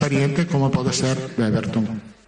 experiente como pode ser de Everton.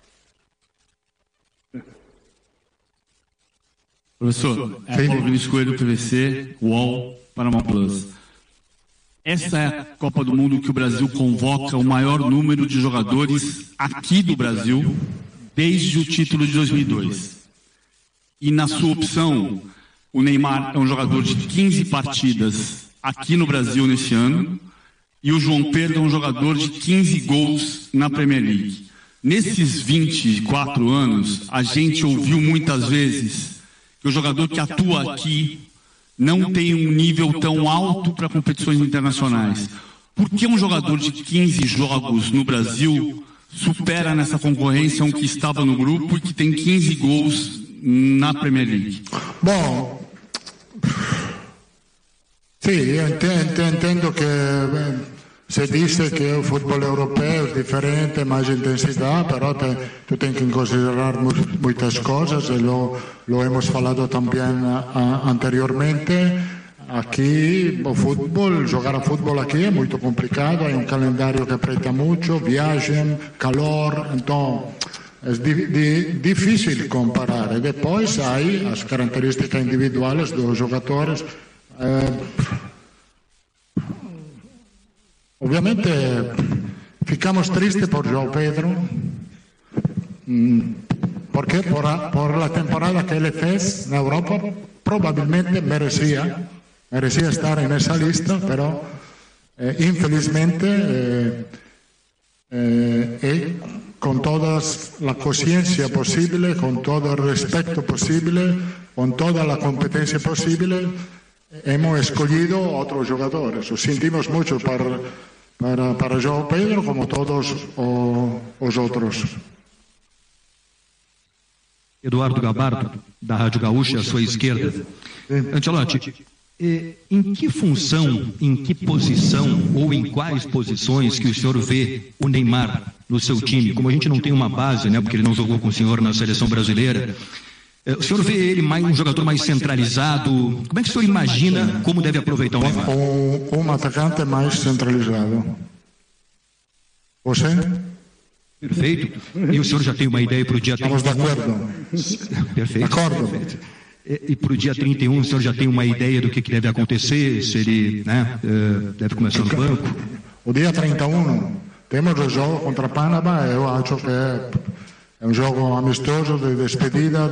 Professor, Paulo Vinícius Coelho, PVC, UOL, Paramount Plus. Essa é a Copa do Mundo que o Brasil convoca o maior número de jogadores aqui do Brasil desde o título de 2002. E na sua opção, o Neymar é um jogador de 15 partidas aqui no Brasil neste ano e o João Pedro é um jogador de 15 gols na Premier League. Nesses 24 anos, a gente ouviu muitas vezes que o jogador que atua aqui não tem um nível tão alto para competições internacionais. Por que um jogador de 15 jogos no Brasil supera nessa concorrência um que estava no grupo e que tem 15 gols na Premier League? Bom, sì, io intendo che se dice che il football europeo es diferente, más intensidad, pero tú tienes que considerar muchas cosas, y lo hemos hablado también anteriormente. Aquí, el fútbol, jugar a fútbol aquí es muy complicado, hay un calendario que aprieta mucho, viajan, calor, entonces es difícil comparar. Y después hay las características individuales de los jugadores. Obviamente ficamos tristes por João Pedro, porque por la temporada que él fez en Europa probablemente merecía estar en esa lista, pero infelizmente con toda la conciencia posible, con todo el respeto posible, con toda la competencia posible, hemos escogido otros jugadores. Lo sentimos mucho para João Pedro, como todos os outros. Eduardo Gabardo, da Rádio Gaúcha, à sua esquerda. Ancelotti, em que função, em que posição ou em quais posições que o senhor vê o Neymar no seu time? Como a gente não tem uma base, né, porque ele não jogou com o senhor na seleção brasileira, o senhor vê ele um jogador mais centralizado? Como é que o senhor imagina como deve aproveitar o Neymar? Um atacante mais centralizado. Você? Perfeito. E o senhor já tem uma ideia para o dia 31? Estamos de acordo. Perfeito. De acordo. Perfeito. E para o dia 31, o senhor já tem uma ideia do que deve acontecer? Se ele deve começar no banco? O dia 31 temos o jogo contra Panamá. Eu acho que é um jogo amistoso de despedida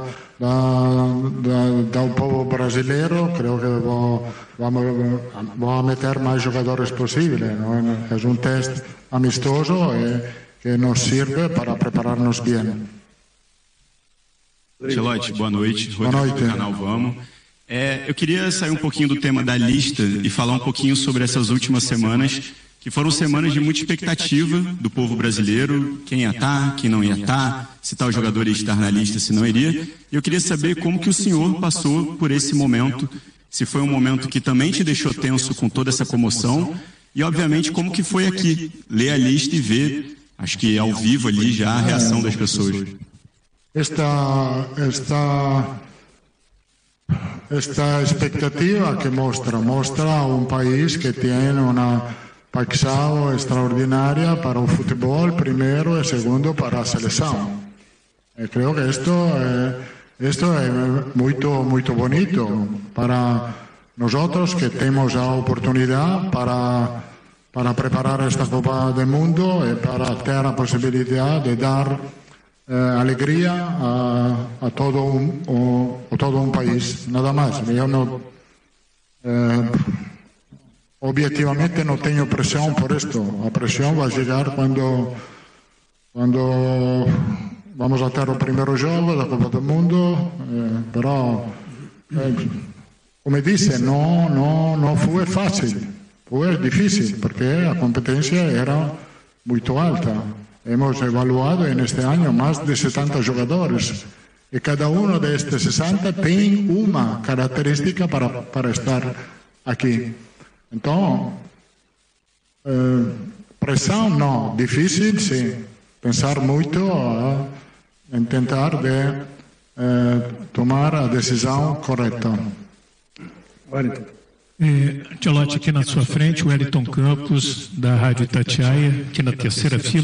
do povo brasileiro. Creio que vamos meter mais jogadores possíveis. É um teste amistoso que nos serve para preparar-nos bem. Ancelotti, boa noite. Boa noite. Do canal Vamos. Eu queria sair um pouquinho do tema da lista e falar um pouquinho sobre essas últimas semanas, que foram semanas de muita expectativa do povo brasileiro, quem ia estar, quem não ia estar, se tal jogador ia estar na lista, se não iria. E eu queria saber como que o senhor passou por esse momento, se foi um momento que também te deixou tenso com toda essa comoção, e obviamente como que foi aqui, ler a lista e ver, acho que ao vivo ali já a reação das pessoas. Esta expectativa que mostra um país que tem uma paixão extraordinária para o futebol, primeiro, e segundo, para a seleção. Eu creio que isto é muito bonito para nós que temos a oportunidade para preparar esta Copa do Mundo e para ter a possibilidade de dar alegria a todo um país, nada mais. Eu não, objetivamente não tenho pressão por isto. A pressão vai chegar quando vamos a ter o primeiro jogo da Copa do Mundo, però como disse, não foi fácil, foi difícil, porque a competência era muito alta. Hemos evaluado neste ano mais de 70 jogadores e cada um destes 60 tem uma característica para estar aqui. Então, pressão não, difícil sim, pensar muito em tentar tomar a decisão correta. Ancelotti, aqui na sua frente, o Wellington Campos, da Rádio Itatiaia, aqui na terceira fila.